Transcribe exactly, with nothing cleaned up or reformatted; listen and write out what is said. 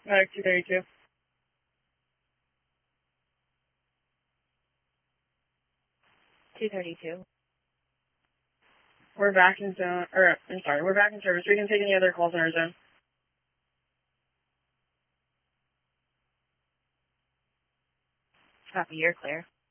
Uh, two thirty-two. two thirty-two. We're back in zone, or, I'm sorry, we're back in service. We can take any other calls in our zone. Copy, you're clear.